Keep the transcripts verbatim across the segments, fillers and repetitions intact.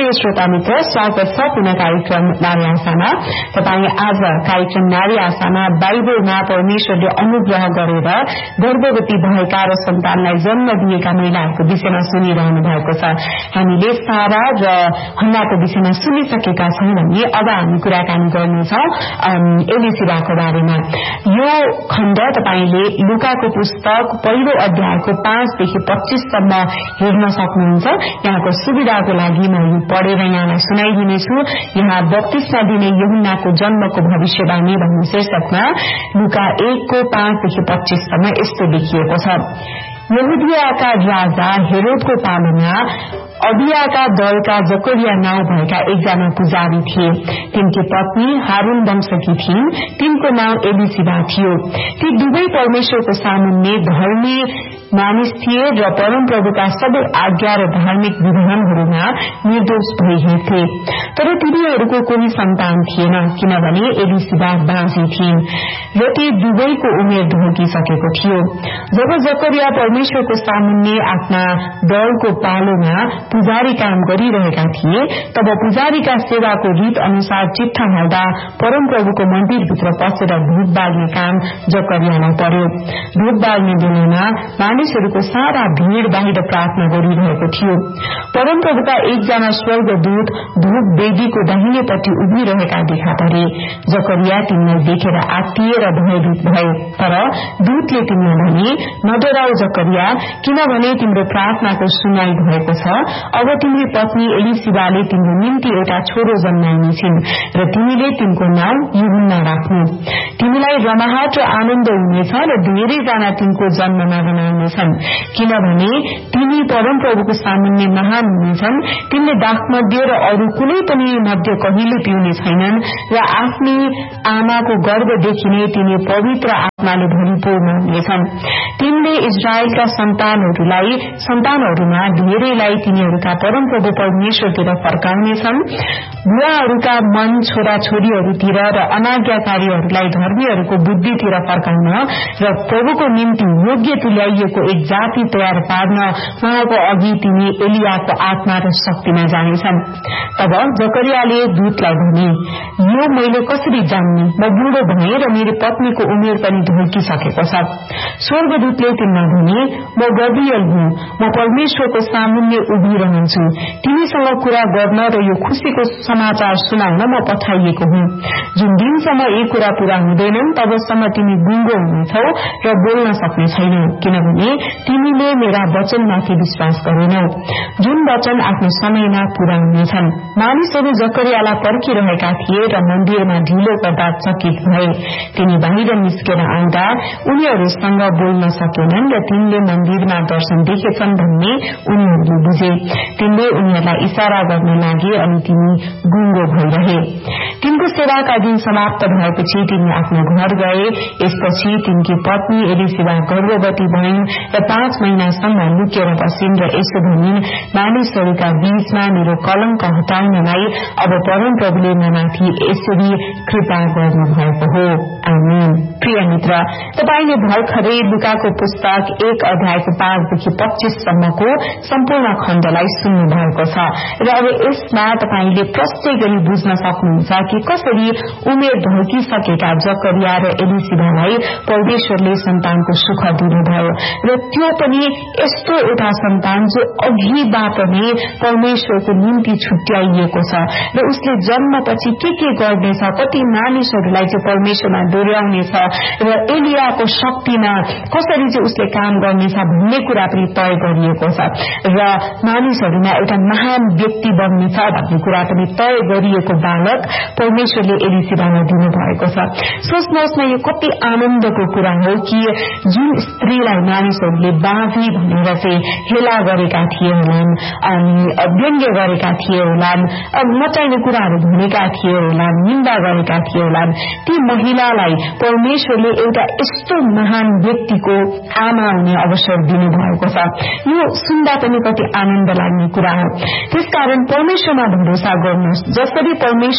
प्रिय श्रोता मित्र, स्वागत छ पुनः कार्यक्रम नारी आशामा। तपाईँ आज कार्यक्रम नारी आशामा बाइबलमा परमेश्वरले अनुग्रह गरेर गर्भवती भएका र सन्तानलाई जन्म दिएका महिलाहरूको विषयमा सुनिरहनु भएको छ। हामीले सारा र हन्नाको विषयमा सुनिसकेका छौं भने अब हामी कुराकानी गर्नेछौं एलिसिबाको बारेमा। यो खण्ड तपाईले लुकाको पुस्तक पहिलो अध्यायको पाँचदेखि पच्चीससम्म हेर्न सक्नुहुन्छ। यहाँको सुविधाको लागि म यो पढेर यहाँलाई सुनाइदिनेछु। यहाँ बत्तीसमा दिने यूहन्नाको जन्मको भविष्यवाणी भन्ने शीर्षकमा लुका एकको पाँचदेखि पच्चीससम्म यस्तो लेखिएको छ। यहुदियाका राजा हेरोदको पालोमा अबियाका दलका जकरिया नाउँ भएका एकजना पुजारी थिए। तिनकी पत्नी हारून वंशकी थिइन्। तिनको नाउँ एलिसिबा थियो। ती दुवै परमेश्वरको सामुन्ने धर्मी मानिस थिए र परमप्रभुका सबै आज्ञा र धार्मिक विधानहरूमा निर्दोष भई हिँड्थे। तर तिनीहरूको कुनै सन्तान थिएन, किनभने एलिसिबा बाँझी थिइन् र ती दुवैको उमेर ढल्किसकेको थियो। जब जकरिया परमेश्वरको सामुन्ने आफ्ना दलको पालोमा पुजारी काम गरिरहेका थिए, तब पुजारीका सेवाको रीत अनुसार चिट्ठा हाल्दा परमप्रभुको मन्दिरभित्र पसेर धूप बाल्ने काम जकरियालाई पर्यो। धूप बाल्ने बेलामा मानिसहरूको सारा भीड़ बाहिर प्रार्थना गरिरहेको थियो। परमप्रभुका एकजना स्वर्गदूत धूप वेदीको दाहिनेपट्टि उभिरहेका देखा परे। जकरिया तिनलाई देखेर आत्तिएर भयभीत भए। तर दूतले तिनलाई भने, नडराऊ जकरिया, किनभने तिम्रो प्रार्थनाको सुनाई भएको छ। अब तिम्रो पत्नी एलिसिबाले तिम्रो निम्ति एउटा छोरो जन्माइनेछिन् र तिमीले तिनको नाउँ यूहन्ना राख्नु। तिमीलाई रमाहट र आनन्द हुनेछ र धेरैजना तिनको जन्ममा रमाउनेछन्, किनभने तिनी परमप्रभुको सामुन्ने महान हुनेछन्। तिनले दाखमध्य र अरू कुनै पनि मध्य कहिले पिउने छैनन् र आफ्नै आमाको गर्भदेखि नै तिनी पवित्र आत्माले भरिपूर्ण हुनेछन्। तिनले इजरायलका सन्तानहरूलाई सन्तानहरूमा धेरैलाई तिनीहरूका परमप्रभु परमेश्वरतिर फर्काउनेछन्। बुवाहरूका मन छोरा छोरीहरूतिर र अनाज्ञाकारीहरूलाई धर्मीहरूको बुद्धितिर फर्काउन र प्रभुको निम्ति योग्य तुल्याइएको एक जाति तयार पार्न उहाँको अघि तिनी एलियाको आत्मा र शक्तिमा जानेछन्। तब जकरियाले दूतलाई भने, यो मैले कसरी जान्ने? म बुढो भएँ र मेरो पत्नीको उमेर पनि ढल्किसकेको छ। स्वर्गदूतले तिनलाई भने, म गब्रिएल हुँ। म परमेश्वरको सामुन्ने उभिरहन्छु। तिमीसँग कुरा गर्न र यो खुशीको समाचार सुनाउन म पठाइएको हुँ। जुन दिनसम्म यी कुरा पूरा हुँदैनन् तबसम्म तिमी गुङ्गो हुनेछौ र बोल्न सक्ने छैनौ, किनभने तिमीले मेरा वचनमाथि विश्वास गरेनौ, जुन वचन आफ्नो समयमा पूरा हुनेछन्। मानिसहरू जकरियालाई पर्खिरहेका थिए र मन्दिरमा ढिलो गर्दा चकित भए। तिनी बाहिर निस्केर आउँदा उनीहरूसँग बोल्न सकेनन् र तिनले मन्दिरमा दर्शन देखेछन् भन्ने उनीहरूले बुझे। तिनले उनीहरूलाई इशारा गर्न लागे अनि तिनी गुङ्गो भइरहे। तिनको सेवाका दिन समाप्त भएपछि तिनी आफ्नो घर गए। यसपछि तिनकी पत्नी एलिसिबा गर्भवती भइन् र पाँच महिनासम्म लुकेर बसिन् र यसो भनिन्, मानिसहरूका बीचमा मेरो कलंक हटाउनलाई अब परमप्रभुले ममाथि यसरी कृपा गर्नु भएको हो। आमेन। प्रिय मित्र, तपाईले भर्खरै लुकाको पुस्तक एक अध्यायको पाँचदेखि पच्चीससम्मको सम्पूर्ण खण्डलाई सुन्नु भएको छ र अब यसमा तपाईले प्रष्ट गरी बुझ्न सक्नुहुन्छ कि कसरी उमेर ढल्किसकेका जकरिया र एलिसिबालाई परमेश्वरले सन्तानको सुख दिनुभयो र त्यो पनि यस्तो एउटा सन्तान जो अघिबाट नै परमेश्वरको निम्ति छुट्याइएको छ र उसले जन्मपछि के के गर्नेछ, कति मानिसहरूलाई चाहिँ परमेश्वरमा डोर्याउनेछ र एलियाको शक्तिमा कसरी चाहिँ उसले काम गर्नेछ भन्ने कुरा पनि तय गरिएको छ र मानिसहरूमा एउटा महान व्यक्ति बन्नेछ भन्ने कुरा पनि तय गरिएको बालक परमेश्वरले एलिसिबालाई दिनुभएको छ। सोच्नुहोस् न, यो कति आनन्दको कुरा हो कि जुन स्त्रीलाई मानिसहरूले बाँझी भनेर चाहिँ हेला गरेका थिए होलान्, व्यङ्ग्य गरेका थिए होलान्, नचाहिने कुराहरू भनेका थिए होलान्, निन्दा गरेका थिए होलान्, ती महिलालाई परमेश्वरले एउटा यस्तो महान व्यक्तिको आमा हुने अवसर दिनुभएको छ। यो सुन्दा पनि कति आनन्द लाग्ने कुरा हो। त्यसकारण परमेश्वरमा भरोसा गर्नुहोस्। जसरी परमेश्वरले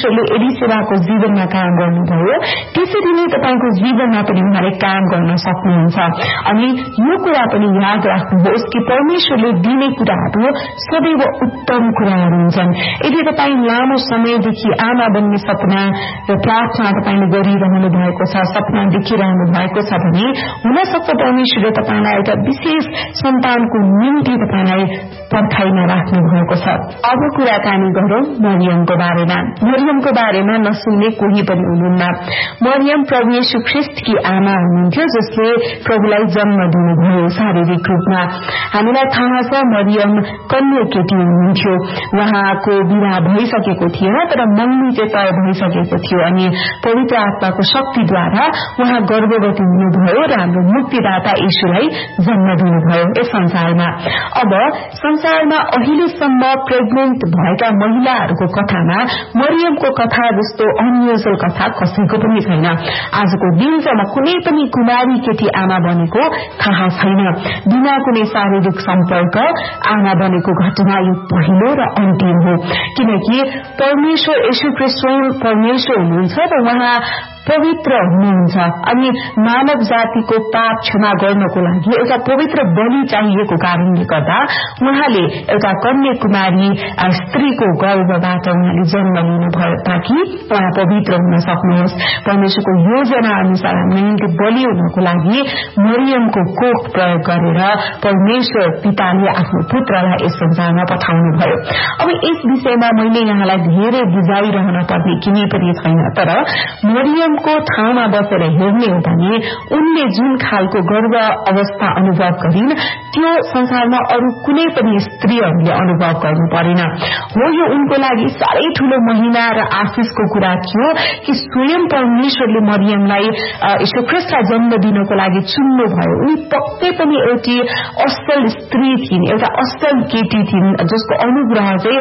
एलिसेबाको जीवनमा काम गर्नुभयो त्यसरी नै तपाईको जीवनमा पनि उहाँले काम गर्न सक्नुहुन्छ। अनि यो कुरा पनि याद राख्नुहोस् कि परमेश्वरले दिने कुराहरू सदैव उत्तम कुराहरू हुन्छन्। यदि तपाई लामो समयदेखि आमा बन्ने सपना र प्रार्थना तपाईले गरिरहनु भएको छ, सपना देखिरहनु भएको छ भने हुन सक्छ परमेश्वरले तपाईलाई एउटा विशेष सन्तानको निम्ति तपाईलाई पर्खाइमा राख्नु भएको छ। अब कुराकानी गरौं मरियमको बारेमा। मरियमको बारेमा नसुन्ने कोही पनि हुनुहुन्न। मरियम प्रभु येशू ख्रीष्टकी आमा हुनुहुन्थ्यो जसले प्रभुलाई जन्म दिनुभयो शारीरिक रूपमा। हामीलाई थाहा छ मरियम कन्या केटी हुनुहुन्थ्यो। उहाँको विवाह भइसकेको थिएन तर मङ्गनी चाहिँ तय भइसकेको थियो अनि पवित्र आत्माको शक्तिद्वारा उहाँ गर्भवती हुनुभयो र हाम्रो मुक्तिदाता येशूलाई जन्म दिनुभयो यस संसारमा। अब संसारमा अहिलेसम्म प्रेग्नेन्ट भएका महिलाहरूको कथामा मरियमको कथा जस्तो अनयुजुअल कथा कसैको पनि छैन। आजको दिनसम्म कुनै पनि कुमारी केटी आमा बनेको थाहा छैन। बिना कुनै शारीरिक सम्पर्क आमा बनेको घटना यो पहिलो र अन्तिम हो। किनकि परमेश्वर येशू ख्रीष्ट स्वयं परमेश्वर हुनुहुन्छ र उहाँ पवित्र हुनुहुन्छ अनि मानव जातिको पाप क्षमा गर्नको लागि एउटा पवित्र बलि चाहिएको कारणले गर्दा उहाँले एउटा कन्या कुमारी स्त्रीको गर्भबाट उहाँले जन्म लिनुभयो ताकि उहाँ पवित्र हुन सक्नुहोस्। परमेश्वरको योजना अनुसार हाम्रो निम्ति बलि हुनको लागि मरियमको कोख प्रयोग गरेर परमेश्वर पिताले आफ्नो पुत्रलाई यस संसारमा पठाउनुभयो। अब यस विषयमा मैले यहाँलाई धेरै बुझाइरहन पर्ने कुनै पनि छैन तर मरियम को ठाउँमा बसेर हेर्ने हो भने उनले जुन खालको गर्व अवस्था अनुभव गरिन् त्यो संसारमा अरू कुनै पनि स्त्रीहरूले अनुभव गर्नु परेन। हो यो उनको लागि साह्रै ठूलो महिमा र आशिषको कुरा थियो कि स्वयं परमेश्वरले मरियमलाई यीशु ख्रीष्टलाई जन्म दिनको लागि चुन्नु भयो। उनी पक्कै पनि एउटी असल स्त्री थिइन्, एउटा असल केटी थिइन् जसको अनुग्रह चाहिँ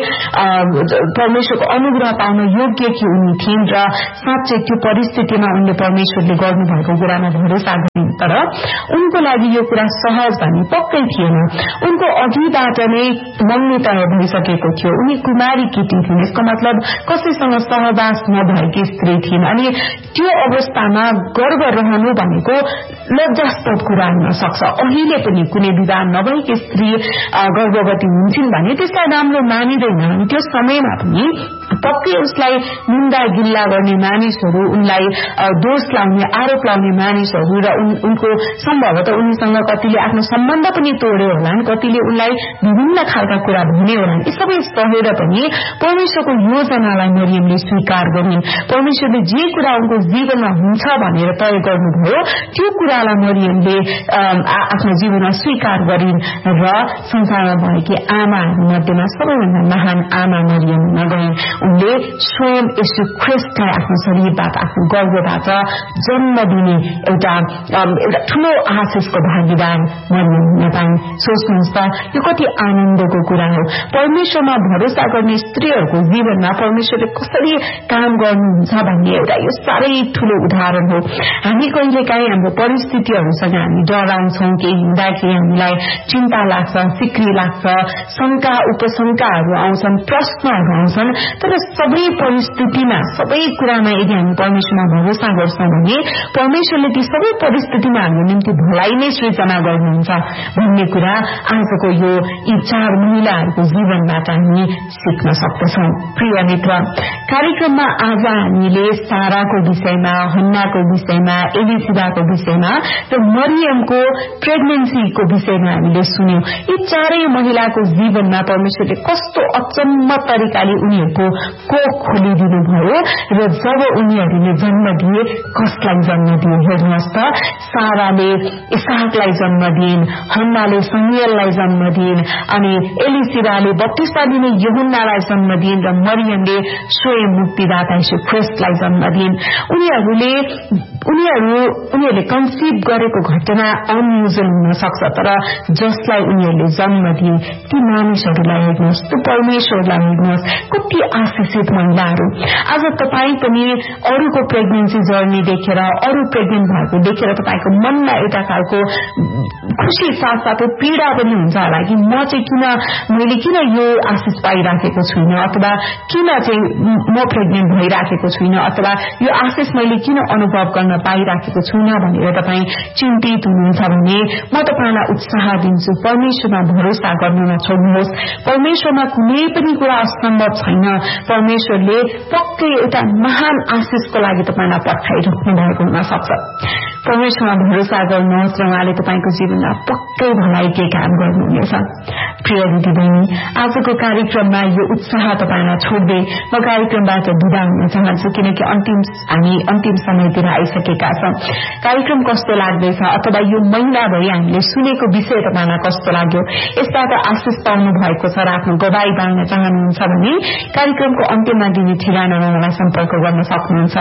परमेश्वरको अनुग्रह पाउन योग्य कि उनी थिइन् र साँच्चै त्यो परिस्थितिमा उनले परमेश्वरले गर्नुभएको कुरामा भरोसा गरिन्। तर उनको लागि यो कुरा सहज भन्ने पक्कै थिएन। उनको अघिबाट नै मङ्गनी तय भइसकेको थियो। उनी कुमारी केटी थिइन्, यसको मतलब कसैसँग सहवास नभएकी स्त्री थिइन् अनि त्यो अवस्थामा गर्भ रहनु भनेको लज्जास्पद कुरा हुन सक्छ। अहिले पनि कुनै विवाह नभएकी स्त्री गर्भवती हुन्छन् भने त्यसलाई राम्रो मानिँदैन अनि त्यो समयमा पनि पक्कै उसलाई निन्दा गिल्ला गर्ने मानिसहरू, उनलाई दोष लाउने आरोप लाउने मानिसहरू र उनको सम्भवतः उनीसँग कतिले आफ्नो सम्बन्ध पनि तोड्यो होलान्, कतिले उनलाई विभिन्न खालका कुरा भने होलान्। यी सबै सहेर पनि परमेश्वरको योजनालाई मरियमले स्वीकार गरिन्। परमेश्वरले जे कुरा उनको जीवनमा हुन्छ भनेर तय गर्नुभयो त्यो कुरालाई मरियमले आफ्नो जीवनमा स्वीकार गरिन् र संसारमा भएकी आमाहरू मध्येमा सबैभन्दा महान आमा मरियम हुन गइन्। उनले स्वयं येशू ख्रीष्टलाई आफ्नो शरीरबाट आफ्नो गर्भबाट जन्म दिने एउटा एउटा ठूलो आशिषको भागीदार मरियम हुन पाइन्। सोच्नुहोस् त यो कति आनन्दको कुरा हो। परमेश्वरमा भरोसा गर्ने स्त्रीहरूको जीवनमा परमेश्वरले कसरी काम गर्नुहुन्छ भन्ने एउटा यो साह्रै ठूलो उदाहरण हो। हामी कहिलेकाहीँ हाम्रो परिस्थितिहरूसँग हामी डराउँछौं, केही हुँदाखेरि हामीलाई चिन्ता लाग्छ, फिक्री लाग्छ, शंका उपशंकाहरू आउँछन्, प्रश्नहरू आउँछन्। तर सबै परिस्थितिमा सबै कुरामा यदि हामी परमेश्वरमा भरोसा गर्छौं भने परमेश्वरले ती सबै परिस्थितिमा हाम्रो निम्ति भलाइ नै सृजना गर्नुहुन्छ भन्ने कुरा आजको यो यी चार महिलाहरूको जीवनबाट हामी सिक्न सक्दछौं। प्रिय मित्र, कार्यक्रममा आज हामीले साराको विषयमा, हन्नाको विषयमा, एलिसिबाको विषयमा र मरियमको प्रेग्नेन्सीको विषयमा हामीले सुन्यौं। यी चारै महिलाको जीवनमा परमेश्वरले कस्तो अचम्म तरिकाले उनीहरूको कोख खोलिदिनु भयो र जब उनीहरूले जन्म दिए कसलाई जन्म दिए हेर्नुहोस् त। साराले इसाकलाई जन्म दिइन्, हन्नाले समुएललाई जन्म दिइन् अनि एलिसिबाले बप्तिस्मा दिने यूहन्नालाई जन्म दिइन् र मरियमले स्वयं मुक्तिदाता येशू ख्रीष्टलाई जन्म दिइन्। उनीहरूले उनीहरू उनीहरूले कन्सिभ गरेको घटना अनयुजुअल हुन सक्छ तर जसलाई उनीहरूले जन्म दिए ती मानिसहरूलाई हेर्नुहोस्, त्यो परमेश्वरलाई हेर्नुहोस्, कति आशिषित महिलाहरू। आज तपाई पनि अरूको प्रेग्नेन्सी जर्नी देखेर, अरू प्रेग्नेन्ट भएको देखेर तपाईको मनमा एउटा खालको खुशी साथसाथै पीडा पनि हुन्छ होला कि म चाहिँ किन मैले किन यो आशिष पाइराखेको छुइनँ अथवा किन चाहिँ म प्रेग्नेन्ट भइराखेको छुइनँ अथवा यो आशिष मैले किन अनुभव गर्न पाइराखेको छुइनँ भनेर तपाईँ चिन्तित हुनुहुन्छ भने म तपाईँलाई उत्साह दिन्छु परमेश्वरमा भरोसा गर्न नछोड्नुहोस् परमेश्वरमा कुनै पनि कुरा असम्भव छैन परमेश्वरले पक्कै एउटा महान आशिषको लागि तपाईँलाई पठाइराख्नु भएको हुन सक्छ परमेश्वरमा भरोसा गर्नुहोस् र उहाँले तपाईँको जीवनमा पक्कै भलाइकै काम गर्नुहुनेछ प्रिय दिदीबहिनी आजको कार्यक्रममा यो उत्साह तपाईँलाई छोड्दै म कार्यक्रमबाट विदा हुन चाहन्छु किनकि अन्तिम हामी अन्तिम समयतिर आइसकेका छौं कार्यक्रम कस्तो लाग्दैछ अथवा यो महिनाभरि हामीले सुनेको विषय तपाईँलाई कस्तो लाग्यो यसबाट आशिष पाउनु भएको छ र आफ्नो गवाई बाँड्न चाहनुहुन्छ भने कार्यक्रमको अन्त्यमा दिने ठेगानामा मलाई सम्पर्क गर्न सक्नुहुन्छ